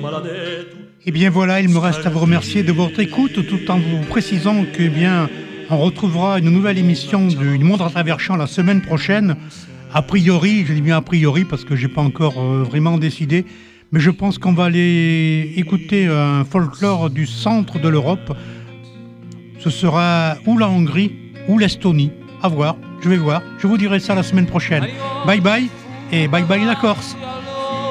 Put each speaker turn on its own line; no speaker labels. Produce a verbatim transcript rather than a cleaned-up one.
Et bien voilà, il me reste à vous remercier de votre écoute, tout en vous précisant que eh bien on retrouvera une nouvelle émission du Monde à travers champs la semaine prochaine. A priori, je dis bien a priori parce que j'ai pas encore euh, vraiment décidé, mais je pense qu'on va aller écouter un folklore du centre de l'Europe. Ce sera ou la Hongrie ou l'Estonie. À voir, je vais voir. Je vous dirai ça la semaine prochaine. Bye bye et bye bye la Corse.